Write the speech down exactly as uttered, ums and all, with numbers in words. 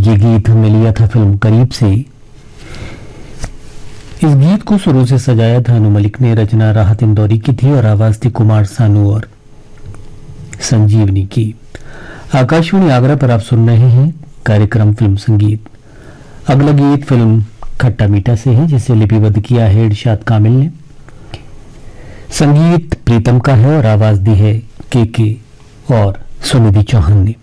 ये गीत हमें लिया था फिल्म करीब से। इस गीत को सुरों से सजाया था अनु मलिक ने, रचना राहत इंदौरी की थी और आवाज थी कुमार सानू और संजीवनी की। आकाशवाणी आगरा पर आप सुन रहे हैं कार्यक्रम फिल्म संगीत। अगला गीत फिल्म खट्टा मीठा से है, जिसे लिपिबद्ध किया है इरशाद कामिल ने। संगीत प्रीतम का है और आवाज दी है के के और सुनिधि चौहान ने।